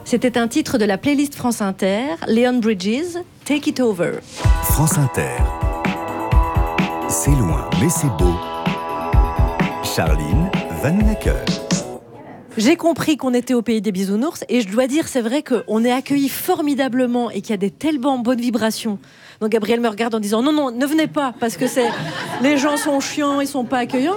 C'était un titre de la playlist France Inter, Leon Bridges, Take It Over. France Inter. C'est loin, mais c'est beau. Charline Vanhoenacker. J'ai compris qu'on était au pays des bisounours et je dois dire, c'est vrai qu'on est accueillis formidablement et qu'il y a des tellement bonnes vibrations. Donc Gabriel me regarde en disant non, ne venez pas parce que les gens sont chiants, ils sont pas accueillants.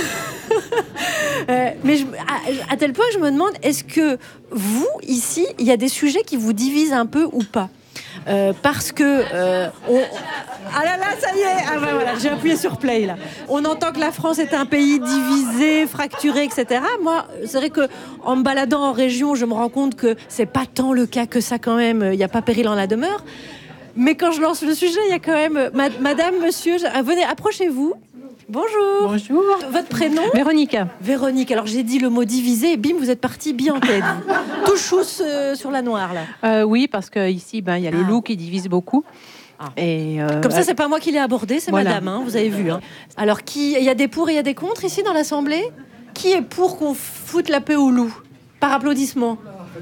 Mais à tel point que je me demande, est-ce que vous, ici, il y a des sujets qui vous divisent un peu ou pas ? Parce que ah là là, ça y est, voilà, j'ai appuyé sur play là. On entend que la France est un pays divisé, fracturé, etc. Moi, c'est vrai que en me baladant en région, je me rends compte que c'est pas tant le cas que ça quand même. Il n'y a pas péril en la demeure. Mais quand je lance le sujet, il y a quand même Madame, Monsieur, venez, approchez-vous. Bonjour. Bonjour. Votre prénom ? Véronique. Véronique. Alors j'ai dit le mot divisé et bim, vous êtes partie bien en tête. Tout chousse sur la noire là. Oui, parce qu'ici, il y a les loups qui divisent beaucoup. Et comme ça, c'est pas moi qui l'ai abordé, c'est voilà. Madame, hein, vous avez vu. Hein. Alors, il y a des pour et il y a des contre ici dans l'Assemblée ? Qui est pour qu'on foute la paix aux loups ? Par applaudissement.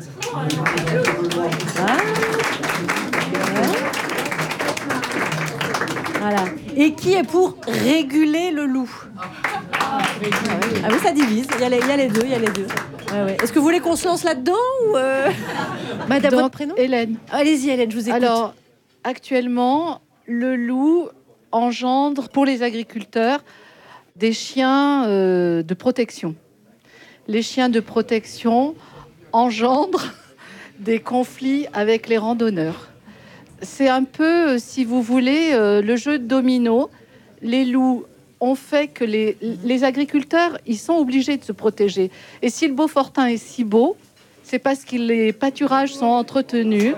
Voilà. Et qui est pour réguler le loup ? Ah oui, ça divise. Il y a les deux. Ouais. Est-ce que vous voulez qu'on se lance là-dedans ou Madame, votre prénom ? Hélène. Allez-y, Hélène, je vous écoute. Alors, actuellement, le loup engendre pour les agriculteurs des chiens de protection. Les chiens de protection engendrent des conflits avec les randonneurs. C'est un peu, si vous voulez, le jeu de domino. Les loups ont fait que les agriculteurs, ils sont obligés de se protéger. Et si le Beaufortain est si beau, c'est parce que les pâturages sont entretenus.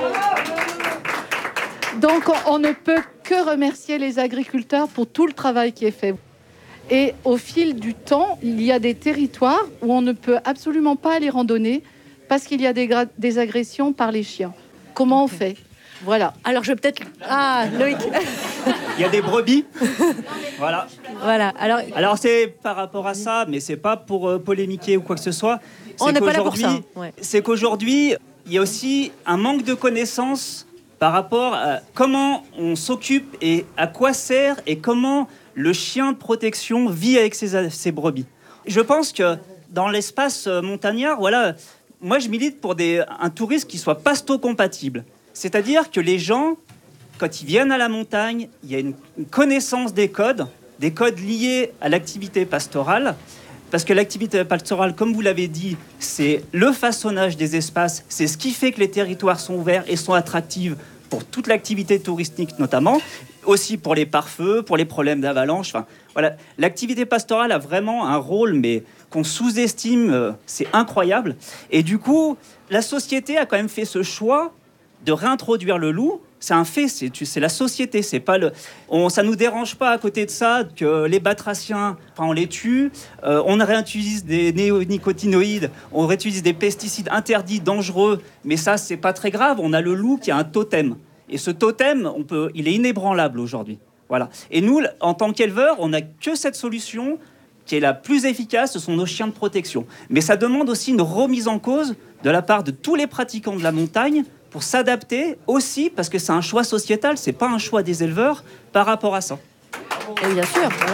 Donc, on ne peut que remercier les agriculteurs pour tout le travail qui est fait. Et au fil du temps, il y a des territoires où on ne peut absolument pas aller randonner parce qu'il y a des agressions par les chiens. Comment on fait ? Voilà. Alors, je vais peut-être... Ah, Loïc. Il y a des brebis. Voilà. Alors, c'est par rapport à ça, mais c'est pas pour polémiquer ou quoi que ce soit. On n'est pas là pour ça. Ouais. C'est qu'aujourd'hui, il y a aussi un manque de connaissances par rapport à comment on s'occupe et à quoi sert et comment le chien de protection vit avec ses brebis. Je pense que dans l'espace montagnard, voilà, moi je milite pour un tourisme qui soit pasto-compatible. C'est-à-dire que les gens, quand ils viennent à la montagne, il y a une connaissance des codes liés à l'activité pastorale. Parce que l'activité pastorale, comme vous l'avez dit, c'est le façonnage des espaces. C'est ce qui fait que les territoires sont ouverts et sont attractifs pour toute l'activité touristique notamment. Aussi pour les pare-feux, pour les problèmes d'avalanche. Enfin, voilà. L'activité pastorale a vraiment un rôle, mais qu'on sous-estime, c'est incroyable. Et du coup, la société a quand même fait ce choix de réintroduire le loup. C'est un fait, c'est la société, c'est pas ça nous dérange pas à côté de ça que les batraciens, on les tue, on réutilise des néonicotinoïdes, on réutilise des pesticides interdits, dangereux, mais ça c'est pas très grave. On a le loup qui a un totem, et ce totem, il est inébranlable aujourd'hui. Voilà. Et nous, en tant qu'éleveurs, on n'a que cette solution qui est la plus efficace, ce sont nos chiens de protection. Mais ça demande aussi une remise en cause de la part de tous les pratiquants de la montagne pour s'adapter aussi, parce que c'est un choix sociétal, c'est pas un choix des éleveurs par rapport à ça. Et bien sûr. Voilà.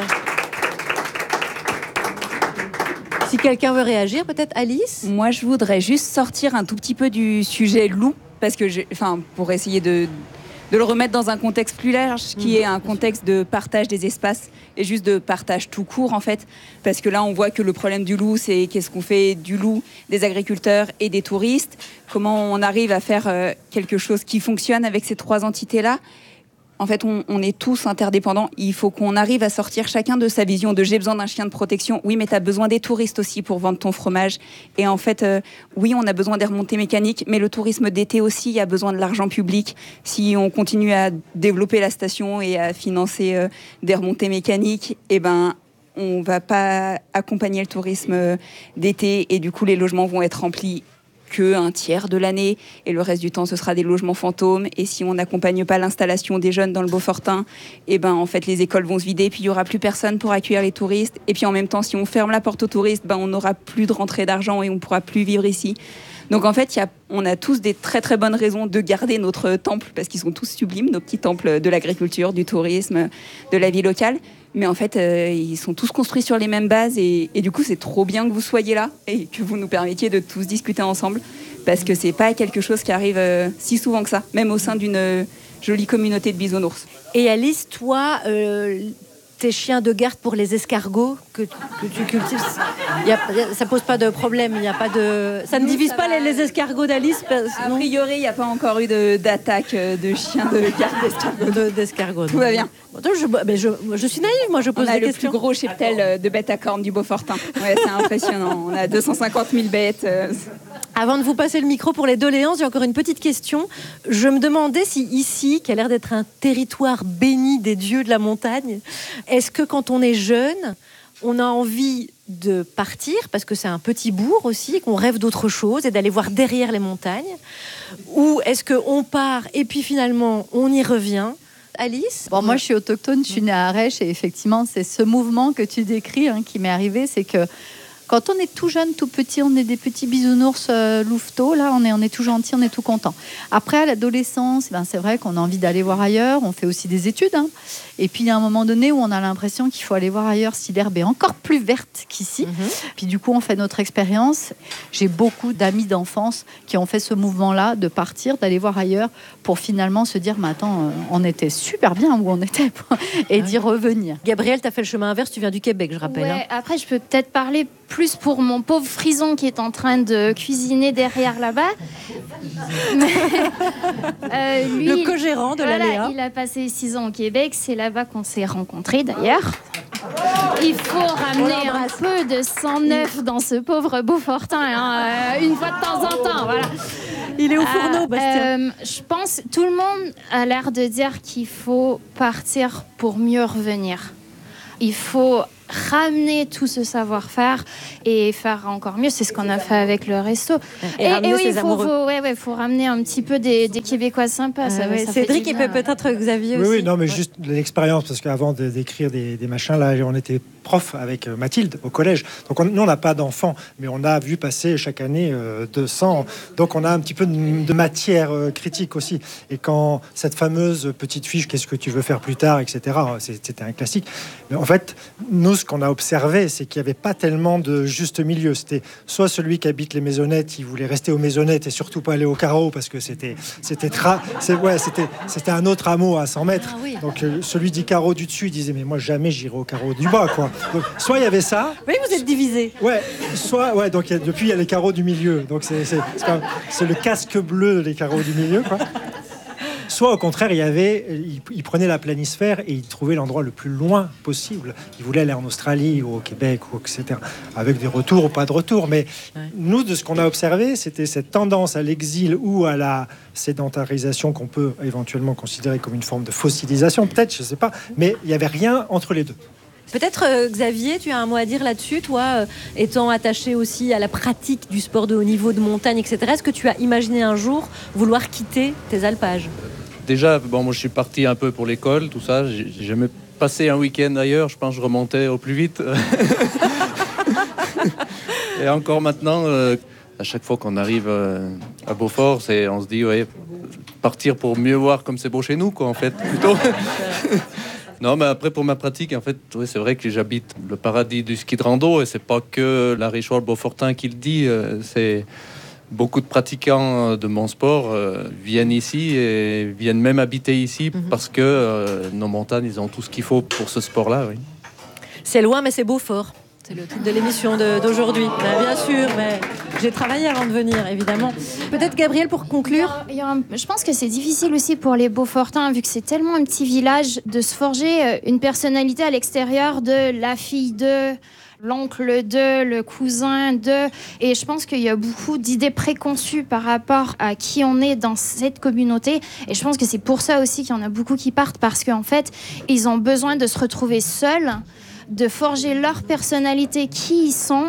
Si quelqu'un veut réagir, peut-être Alice ? Moi, je voudrais juste sortir un tout petit peu du sujet loup, parce que, pour essayer de le remettre dans un contexte plus large, qui est un contexte de partage des espaces et juste de partage tout court, en fait. Parce que là, on voit que le problème du loup, c'est qu'est-ce qu'on fait du loup, des agriculteurs et des touristes. Comment on arrive à faire quelque chose qui fonctionne avec ces trois entités-là. En fait, on est tous interdépendants. Il faut qu'on arrive à sortir chacun de sa vision de « j'ai besoin d'un chien de protection ». Oui, mais tu as besoin des touristes aussi pour vendre ton fromage. Et en fait, oui, on a besoin des remontées mécaniques, mais le tourisme d'été aussi a besoin de l'argent public. Si on continue à développer la station et à financer des remontées mécaniques, on va pas accompagner le tourisme d'été et du coup, les logements vont être remplis qu'un tiers de l'année, et le reste du temps, ce sera des logements fantômes. Et si on n'accompagne pas l'installation des jeunes dans le Beaufortain, en fait, les écoles vont se vider, puis il n'y aura plus personne pour accueillir les touristes. Et puis en même temps, si on ferme la porte aux touristes, on n'aura plus de rentrée d'argent et on ne pourra plus vivre ici. Donc en fait, on a tous des très très bonnes raisons de garder notre temple, parce qu'ils sont tous sublimes, nos petits temples de l'agriculture, du tourisme, de la vie locale. Mais en fait, ils sont tous construits sur les mêmes bases et du coup, c'est trop bien que vous soyez là et que vous nous permettiez de tous discuter ensemble, parce que c'est pas quelque chose qui arrive si souvent que ça, même au sein d'une jolie communauté de bisounours. Et Alice, toi, tes chiens de garde pour les escargots que tu cultives, ça pose pas de problème, il y a pas de, ça ne divise pas les escargots d'Alice. A priori, il n'y a pas encore eu d'attaque de chiens de garde d'escargots. Tout va bien. Je suis naïve, moi je pose des questions. On a le plus gros cheptel de bêtes à cornes du Beaufortain. Ouais, c'est impressionnant. On a 250 000 bêtes. Avant de vous passer le micro pour les doléances, j'ai encore une petite question. Je me demandais si ici, qui a l'air d'être un territoire béni des dieux de la montagne, est-ce que quand on est jeune, on a envie de partir, parce que c'est un petit bourg aussi, qu'on rêve d'autre chose et d'aller voir derrière les montagnes, ou est-ce qu'on part et puis finalement on y revient? Alice? Bon, moi je suis autochtone, je suis née à Arèche et effectivement c'est ce mouvement que tu décris qui m'est arrivé, c'est que quand on est tout jeune, tout petit, on est des petits bisounours louveteaux, là, on est tout gentil, on est tout content. Après, à l'adolescence, c'est vrai qu'on a envie d'aller voir ailleurs, on fait aussi des études. Et puis, il y a un moment donné où on a l'impression qu'il faut aller voir ailleurs si l'herbe est encore plus verte qu'ici. Puis du coup, on fait notre expérience. J'ai beaucoup d'amis d'enfance qui ont fait ce mouvement-là, de partir, d'aller voir ailleurs, pour finalement se dire, mais attends, on était super bien où on était, et d'y revenir. Gabrielle, tu as fait le chemin inverse, tu viens du Québec, je rappelle. Ouais, après, je peux peut-être parler plus pour mon pauvre frison qui est en train de cuisiner derrière là-bas. Lui, le co-gérant de l'Aléa. Il a passé 6 ans au Québec, c'est là-bas qu'on s'est rencontrés d'ailleurs. Il faut ramener un peu de sang neuf dans ce pauvre Beaufortain, une fois de temps en temps, voilà. Il est au fourneau, Bastien. Je pense tout le monde a l'air de dire qu'il faut partir pour mieux revenir. Il faut ramener tout ce savoir-faire et faire encore mieux. C'est ce qu'on a fait avec le resto. Et oui, il faut ramener un petit peu des Québécois sympas. Ça Cédric et peut-être Xavier aussi. Oui, non, mais juste l'expérience, parce qu'avant d'écrire des machins, là, on était prof avec Mathilde au collège. Donc nous, on n'a pas d'enfants, mais on a vu passer chaque année 200. Donc on a un petit peu de matière critique aussi. Et quand cette fameuse petite fiche, qu'est-ce que tu veux faire plus tard, etc., c'était un classique. Mais en fait, nous, ce qu'on a observé, c'est qu'il n'y avait pas tellement de juste milieu. C'était soit celui qui habite les maisonnettes, il voulait rester aux maisonnettes et surtout pas aller au carreau, parce que c'était un autre hameau à 100 mètres. Ah, oui. Donc celui du carreau du dessus, il disait, mais moi jamais j'irai au carreau du bas, quoi. Donc, soit il y avait ça. Oui, vous êtes divisés. Ouais, soit, ouais, donc depuis il y a les carreaux du milieu. Donc c'est le casque bleu, les carreaux du milieu, quoi. Soit au contraire, il prenait la planisphère et il trouvait l'endroit le plus loin possible. Il voulait aller en Australie ou au Québec, ou etc. Avec des retours ou pas de retours. Mais nous, de ce qu'on a observé, c'était cette tendance à l'exil ou à la sédentarisation qu'on peut éventuellement considérer comme une forme de fossilisation, peut-être, je ne sais pas. Mais il n'y avait rien entre les deux. Peut-être, Xavier, tu as un mot à dire là-dessus, toi, étant attaché aussi à la pratique du sport de haut niveau, de montagne, etc. Est-ce que tu as imaginé un jour vouloir quitter tes alpages ? Déjà, moi je suis parti un peu pour l'école, tout ça. J'ai jamais passé un week-end ailleurs. Je pense que je remontais au plus vite. Et encore maintenant, à chaque fois qu'on arrive à Beaufort, on se dit, ouais, partir pour mieux voir comme c'est beau chez nous, quoi, en fait, plutôt. Non, mais après, pour ma pratique, en fait, oui, c'est vrai que j'habite le paradis du ski de rando et c'est pas que la Richoir Beaufortain qui le dit, c'est beaucoup de pratiquants de mon sport viennent ici et viennent même habiter ici parce que nos montagnes, ils ont tout ce qu'il faut pour ce sport-là, oui. C'est loin, mais c'est Beaufort. C'est le titre de l'émission d'aujourd'hui. Bien sûr, mais j'ai travaillé avant de venir, évidemment. Peut-être, Gabrielle, pour conclure. Je pense que c'est difficile aussi pour les Beaufortains, vu que c'est tellement un petit village, de se forger une personnalité à l'extérieur de la fille de, l'oncle de, le cousin de. Et je pense qu'il y a beaucoup d'idées préconçues par rapport à qui on est dans cette communauté. Et je pense que c'est pour ça aussi qu'il y en a beaucoup qui partent, parce qu'en fait, ils ont besoin de se retrouver seuls, de forger leur personnalité, qui ils sont,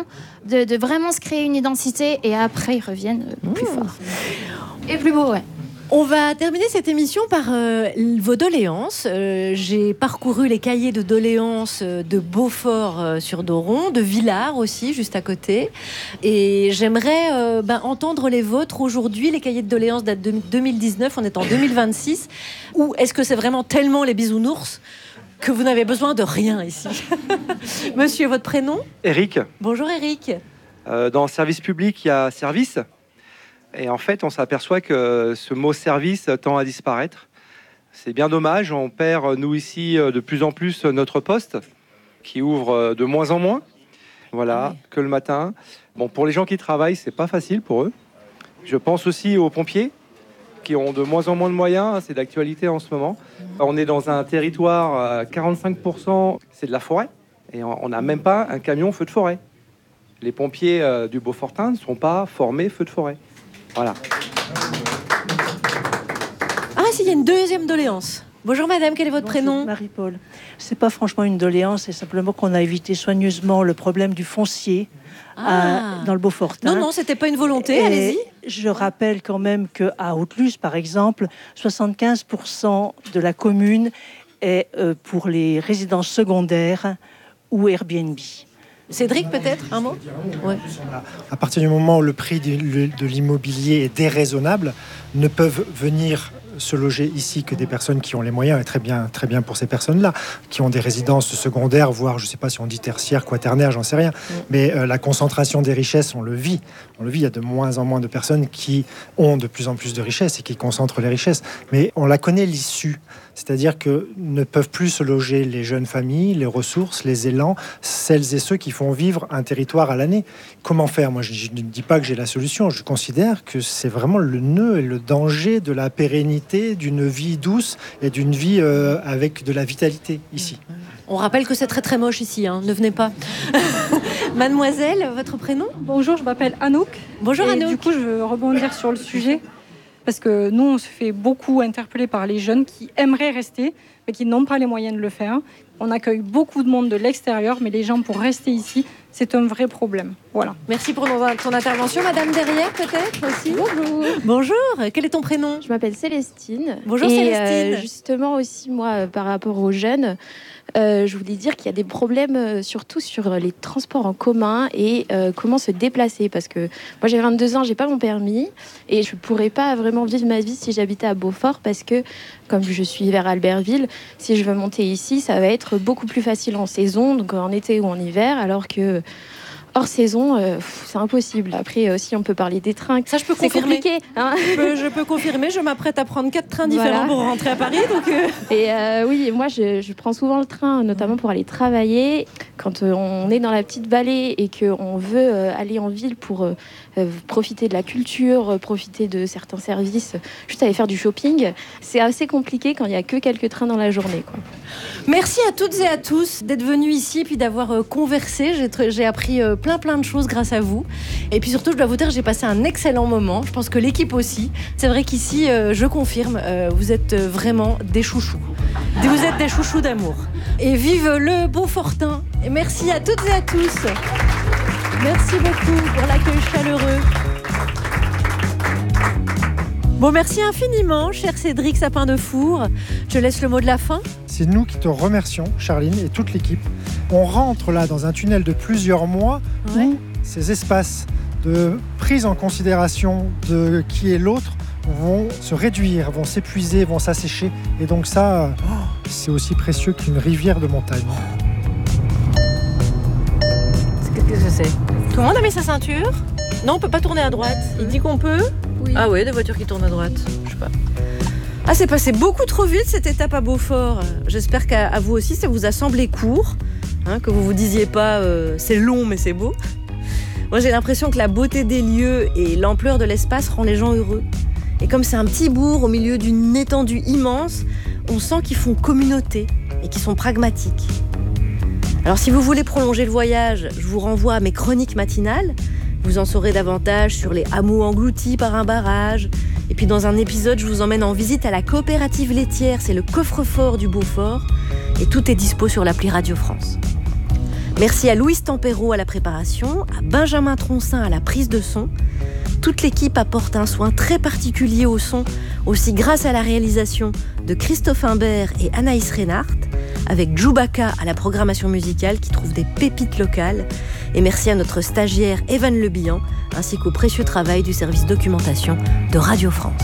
de vraiment se créer une identité et après ils reviennent plus forts. Et plus beau, ouais. On va terminer cette émission par vos doléances. J'ai parcouru les cahiers de doléances de Beaufort-sur-Doron, de Villars aussi, juste à côté. Et j'aimerais entendre les vôtres aujourd'hui. Les cahiers de doléances datent de 2019, on est en 2026. Ou est-ce que c'est vraiment tellement les bisounours que vous n'avez besoin de rien ici? Monsieur, votre prénom? Eric. Bonjour Eric. Dans le service public, il y a service. Et en fait, on s'aperçoit que ce mot service tend à disparaître. C'est bien dommage. On perd, nous ici, de plus en plus notre poste, qui ouvre de moins en moins. Voilà, que le matin. Bon, pour les gens qui travaillent, c'est pas facile pour eux. Je pense aussi aux pompiers, qui ont de moins en moins de moyens. C'est d'actualité en ce moment. On est dans un territoire, 45%, c'est de la forêt. Et on n'a même pas un camion feu de forêt. Les pompiers du Beaufortain ne sont pas formés feu de forêt. Voilà. Ah, s'il y a une deuxième doléance. Bonjour madame, quel est votre prénom? Marie-Paul. C'est pas franchement une doléance, c'est simplement qu'on a évité soigneusement le problème du foncier dans le Beaufortain. Non, c'était pas une volonté, allez-y. Je rappelle quand même qu'à Haute-Luce, par exemple, 75% de la commune est pour les résidences secondaires ou Airbnb. Cédric, peut-être, un mot? Ouais. À partir du moment où le prix de l'immobilier est déraisonnable, ne peuvent venir se loger ici que des personnes qui ont les moyens, et très bien pour ces personnes-là, qui ont des résidences secondaires, voire, je ne sais pas si on dit tertiaire, quaternaire, j'en sais rien. Mais la concentration des richesses, on le vit. Il y a de moins en moins de personnes qui ont de plus en plus de richesses et qui concentrent les richesses. Mais on la connaît l'issue. C'est-à-dire que ne peuvent plus se loger les jeunes familles, les ressources, les élans, celles et ceux qui font vivre un territoire à l'année. Comment faire? Moi, je ne dis pas que j'ai la solution. Je considère que c'est vraiment le nœud et le danger de la pérennité, d'une vie douce et d'une vie avec de la vitalité ici. On rappelle que c'est très très moche ici, hein. Ne venez pas. Mademoiselle, votre prénom? Bonjour, je m'appelle Anouk. Bonjour Anouk. Du coup, je veux rebondir sur le sujet. Parce que nous, on se fait beaucoup interpeller par les jeunes qui aimeraient rester, mais qui n'ont pas les moyens de le faire. On accueille beaucoup de monde de l'extérieur, mais les gens, pour rester ici, c'est un vrai problème. Voilà. Merci pour ton intervention. Madame derrière, peut-être aussi? Bonjour. Bonjour, quel est ton prénom? Je m'appelle Célestine. Bonjour Célestine. Justement aussi, moi, par rapport aux jeunes, je voulais dire qu'il y a des problèmes surtout sur les transports en commun et comment se déplacer. Parce que moi, j'ai 22 ans, j'ai pas mon permis et je pourrais pas vraiment vivre ma vie si j'habitais à Beaufort parce que, comme je suis vers Albertville, si je veux monter ici, ça va être beaucoup plus facile en saison, donc en été ou en hiver, alors que hors saison, c'est impossible. Après aussi, on peut parler des trains. Ça, je peux confirmer. C'est compliqué. Hein, je peux confirmer. Je m'apprête à prendre 4 trains différents pour rentrer à Paris. Donc Et oui, moi, je prends souvent le train, notamment pour aller travailler. Quand on est dans la petite vallée et qu'on veut aller en ville pour profiter de la culture, profiter de certains services, juste aller faire du shopping, c'est assez compliqué quand il n'y a que quelques trains dans la journée, quoi. Merci à toutes et à tous d'être venus ici puis d'avoir conversé. J'ai appris plein de choses grâce à vous. Et puis surtout, je dois vous dire, j'ai passé un excellent moment. Je pense que l'équipe aussi. C'est vrai qu'ici, je confirme, vous êtes vraiment des chouchous. Vous êtes des chouchous d'amour. Et vive le Beaufortain. Et merci à toutes et à tous. Merci beaucoup pour l'accueil chaleureux. Bon, merci infiniment, cher Cédric Sapin de Four. Je laisse le mot de la fin. C'est nous qui te remercions, Charline, et toute l'équipe. On rentre là dans un tunnel de plusieurs mois où ces espaces de prise en considération de qui est l'autre vont se réduire, vont s'épuiser, vont s'assécher. Et donc ça, c'est aussi précieux qu'une rivière de montagne. Qu'est-ce que c'est? Tout le monde a mis sa ceinture? Non, on peut pas tourner à droite. Il dit qu'on peut? Oui. Ah ouais, des voitures qui tournent à droite. Je sais pas. Ah, c'est passé beaucoup trop vite cette étape à Beaufort. J'espère qu'à vous aussi, ça vous a semblé court. Hein, que vous vous disiez pas c'est long mais c'est beau. Moi, j'ai l'impression que la beauté des lieux et l'ampleur de l'espace rend les gens heureux. Et comme c'est un petit bourg au milieu d'une étendue immense, on sent qu'ils font communauté et qu'ils sont pragmatiques. Alors si vous voulez prolonger le voyage, je vous renvoie à mes chroniques matinales. Vous en saurez davantage sur les hameaux engloutis par un barrage. Et puis dans un épisode, je vous emmène en visite à la coopérative laitière. C'est le coffre-fort du Beaufort. Et tout est dispo sur l'appli Radio France. Merci à Louise Tempero à la préparation, à Benjamin Troncin à la prise de son. Toute l'équipe apporte un soin très particulier au son, aussi grâce à la réalisation de Christophe Imbert et Anaïs Reinhardt, avec Djoubaka à la programmation musicale qui trouve des pépites locales. Et merci à notre stagiaire Evan Lebihan, ainsi qu'au précieux travail du service documentation de Radio France.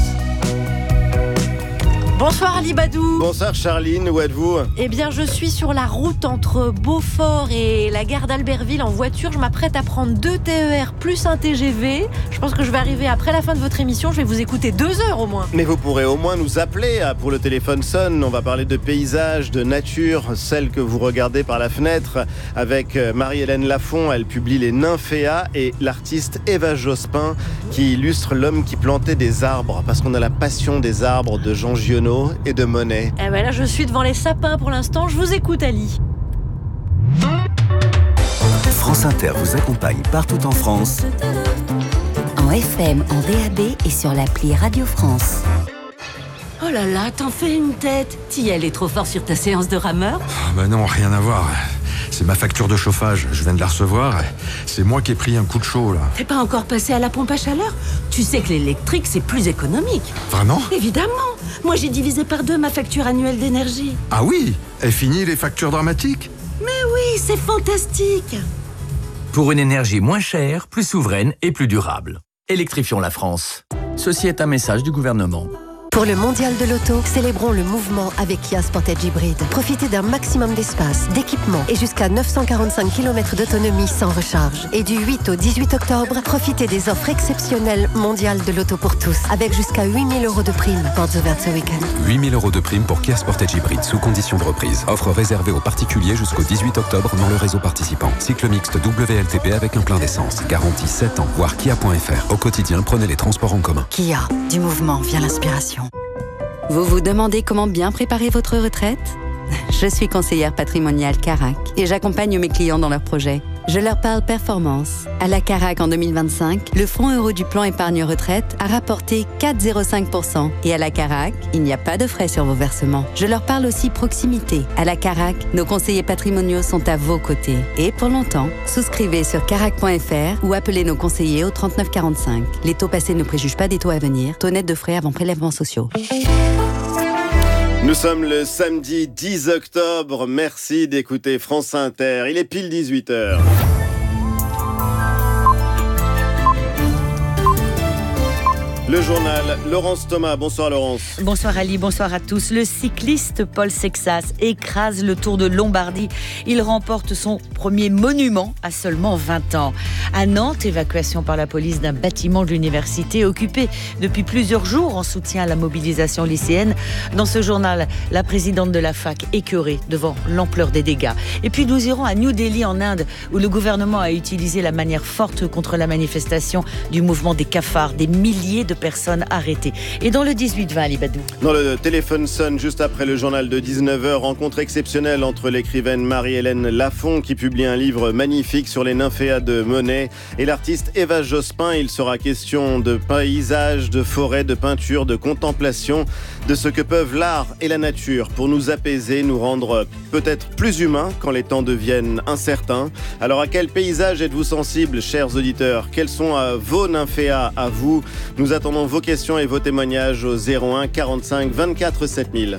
Bonsoir Ali Badou. Bonsoir Charline, où êtes-vous ? Eh bien, je suis sur la route entre Beaufort et la gare d'Albertville en voiture. Je m'apprête à prendre 2 TER plus un TGV. Je pense que je vais arriver après la fin de votre émission. Je vais vous écouter 2 heures au moins. Mais vous pourrez au moins nous appeler pour le téléphone sonne. On va parler de paysages, de nature, celle que vous regardez par la fenêtre avec Marie-Hélène Lafont. Elle publie Les Nymphéas et l'artiste Eva Jospin qui illustre l'homme qui plantait des arbres parce qu'on a la passion des arbres de Jean Giono et de Monet. Eh ben là, je suis devant les sapins pour l'instant. Je vous écoute, Ali. France Inter vous accompagne partout en France. En FM, en DAB et sur l'appli Radio France. Oh là là, t'en fais une tête. T'y allais trop fort sur ta séance de rameur ? Bah non, rien à voir. C'est ma facture de chauffage, je viens de la recevoir. C'est moi qui ai pris un coup de chaud, là. T'es pas encore passé à la pompe à chaleur ? Tu sais que l'électrique, c'est plus économique. Vraiment ? Évidemment. Moi, j'ai divisé par 2 ma facture annuelle d'énergie. Ah oui ? Et fini les factures dramatiques ? Mais oui, c'est fantastique. Pour une énergie moins chère, plus souveraine et plus durable. Électrifions la France. Ceci est un message du gouvernement. Pour le mondial de l'auto, célébrons le mouvement avec Kia Sportage Hybride. Profitez d'un maximum d'espace, d'équipement et jusqu'à 945 km d'autonomie sans recharge. Et du 8 au 18 octobre, profitez des offres exceptionnelles mondiales de l'auto pour tous, avec jusqu'à 8 000 € de prime. Portes ouvertes ce week-end. 8 000 € de prime pour Kia Sportage Hybride sous condition de reprise. Offre réservée aux particuliers jusqu'au 18 octobre dans le réseau participant. Cycle mixte WLTP avec un plein d'essence. Garantie 7 ans. Voir kia.fr. Au quotidien, prenez les transports en commun. Kia, du mouvement vient l'inspiration. Vous vous demandez comment bien préparer votre retraite ? Je suis conseillère patrimoniale Carac et j'accompagne mes clients dans leurs projets. Je leur parle performance. À la Carac en 2025, le fonds euro du plan épargne retraite a rapporté 4,05%. Et à la Carac, il n'y a pas de frais sur vos versements. Je leur parle aussi proximité. À la Carac, nos conseillers patrimoniaux sont à vos côtés. Et pour longtemps, souscrivez sur carac.fr ou appelez nos conseillers au 39 45. Les taux passés ne préjugent pas des taux à venir. Taux net de frais avant prélèvements sociaux. Nous sommes le samedi 10 octobre. Merci d'écouter France Inter. Il est pile 18h. Le journal, Laurence Thomas. Bonsoir Laurence. Bonsoir Ali, bonsoir à tous. Le cycliste Paul Sexas écrase le Tour de Lombardie. Il remporte son premier monument à seulement 20 ans. À Nantes, évacuation par la police d'un bâtiment de l'université occupé depuis plusieurs jours en soutien à la mobilisation lycéenne. Dans ce journal, la présidente de la fac écœurée devant l'ampleur des dégâts. Et puis nous irons à New Delhi en Inde où le gouvernement a utilisé la manière forte contre la manifestation du mouvement des cafards. Des milliers de personnes arrêtées. Et dans le 18-20, Ali Badou. Dans le téléphone sonne juste après le journal de 19h, rencontre exceptionnelle entre l'écrivaine Marie-Hélène Lafont qui publie un livre magnifique sur les nymphéas de Monet et l'artiste Eva Jospin. Il sera question de paysages, de forêts, de peinture, de contemplation, de ce que peuvent l'art et la nature pour nous apaiser, nous rendre peut-être plus humains quand les temps deviennent incertains. Alors à quel paysage êtes-vous sensibles, chers auditeurs ? Quels sont vos nymphéas à vous ? Nous attendons vos questions et vos témoignages au 01 45 24 7000.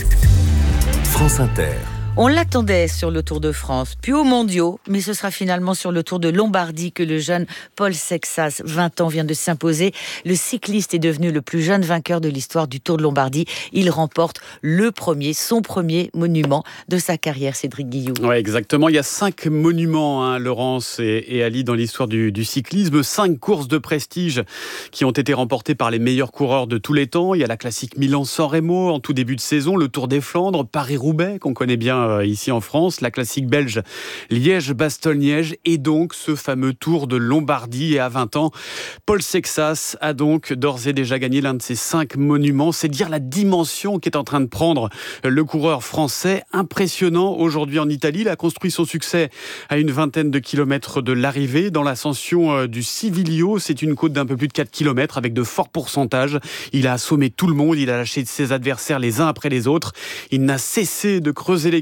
France Inter. On l'attendait sur le Tour de France, puis aux mondiaux, mais ce sera finalement sur le Tour de Lombardie que le jeune Paul Sexas, 20 ans, vient de s'imposer. Le cycliste est devenu le plus jeune vainqueur de l'histoire du Tour de Lombardie. Il remporte son premier monument de sa carrière, Cédric Guillou. Oui, exactement. Il y a 5 monuments, Laurence et Ali, dans l'histoire du cyclisme. 5 courses de prestige qui ont été remportées par les meilleurs coureurs de tous les temps. Il y a la classique Milan-San Remo en tout début de saison, le Tour des Flandres, Paris-Roubaix, qu'on connaît bien ici en France, la classique belge Liège-Bastogne-Liège et donc ce fameux Tour de Lombardie. Et à 20 ans, Paul Sexas a donc d'ores et déjà gagné l'un de ces 5 monuments. C'est dire la dimension qu'est en train de prendre le coureur français. Impressionnant aujourd'hui en Italie. Il a construit son succès à une vingtaine de kilomètres de l'arrivée dans l'ascension du Civiglio. C'est une côte d'un peu plus de 4 kilomètres avec de forts pourcentages. Il a assommé tout le monde. Il a lâché ses adversaires les uns après les autres. Il n'a cessé de creuser les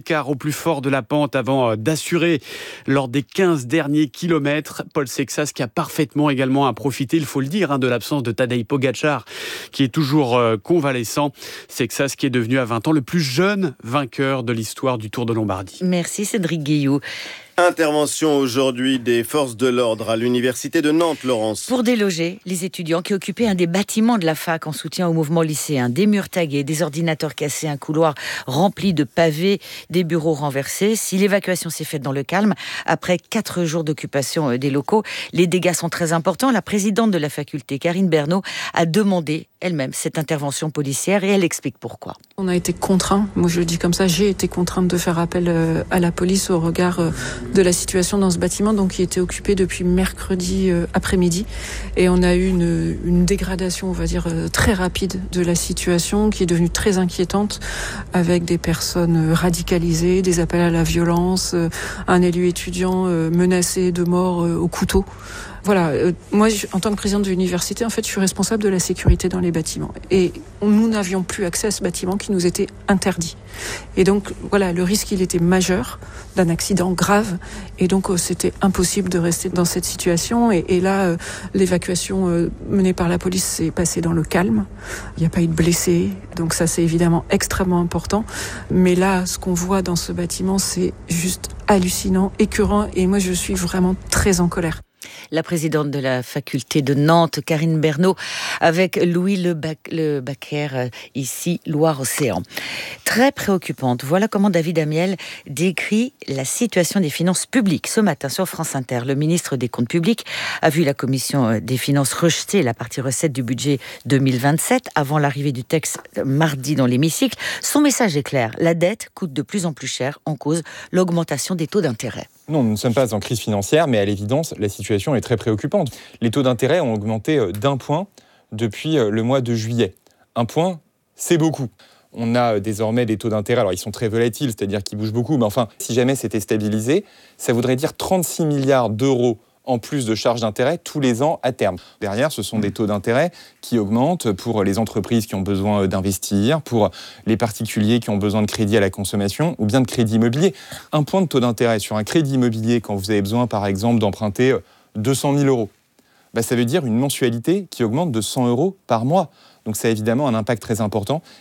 d'écart au plus fort de la pente avant d'assurer lors des 15 derniers kilomètres. Paul Sexas qui a parfaitement également profité, il faut le dire, de l'absence de Tadej Pogačar qui est toujours convalescent. Sexas qui est devenu à 20 ans le plus jeune vainqueur de l'histoire du Tour de Lombardie. Merci Cédric Guillou. Intervention aujourd'hui des forces de l'ordre à l'université de Nantes, Laurence. Pour déloger les étudiants qui occupaient un des bâtiments de la fac en soutien au mouvement lycéen. Des murs tagués, des ordinateurs cassés, un couloir rempli de pavés, des bureaux renversés. Si l'évacuation s'est faite dans le calme, après 4 jours d'occupation des locaux, les dégâts sont très importants. La présidente de la faculté, Karine Bernot, a demandé elle-même cette intervention policière et elle explique pourquoi. On a été contraints, moi je le dis comme ça, j'ai été contrainte de faire appel à la police au regard de la situation dans ce bâtiment, donc qui était occupé depuis mercredi après-midi, et on a eu une dégradation, on va dire, très rapide de la situation, qui est devenue très inquiétante, avec des personnes radicalisées, des appels à la violence, un élu étudiant menacé de mort au couteau. Voilà, moi, en tant que présidente de l'université, en fait, je suis responsable de la sécurité dans les bâtiments. Et nous n'avions plus accès à ce bâtiment qui nous était interdit. Et donc, voilà, le risque, il était majeur d'un accident grave. Et donc, c'était impossible de rester dans cette situation. Et là, l'évacuation menée par la police s'est passée dans le calme. Il n'y a pas eu de blessés. Donc ça, c'est évidemment extrêmement important. Mais là, ce qu'on voit dans ce bâtiment, c'est juste hallucinant, écœurant. Et moi, je suis vraiment très en colère. La présidente de la faculté de Nantes, Karine Bernot, avec Louis Le Bacquer, ici, Loire-Océan. Très préoccupante. Voilà comment David Amiel décrit la situation des finances publiques. Ce matin, sur France Inter, le ministre des Comptes publics a vu la commission des finances rejeter la partie recette du budget 2027 avant l'arrivée du texte mardi dans l'hémicycle. Son message est clair. La dette coûte de plus en plus cher, en cause l'augmentation des taux d'intérêt. Non, nous ne sommes pas en crise financière, mais à l'évidence, la situation est très préoccupante. Les taux d'intérêt ont augmenté d'1 point depuis le mois de juillet. 1 point, c'est beaucoup. On a désormais des taux d'intérêt, alors ils sont très volatiles, c'est-à-dire qu'ils bougent beaucoup, mais enfin, si jamais c'était stabilisé, ça voudrait dire 36 milliards d'euros en plus de charges d'intérêt tous les ans à terme. Derrière, ce sont des taux d'intérêt qui augmentent pour les entreprises qui ont besoin d'investir, pour les particuliers qui ont besoin de crédit à la consommation ou bien de crédit immobilier. 1 point de taux d'intérêt sur un crédit immobilier quand vous avez besoin, par exemple, d'emprunter 200 000 euros, ça veut dire une mensualité qui augmente de 100 euros par mois. Donc ça a évidemment un impact très important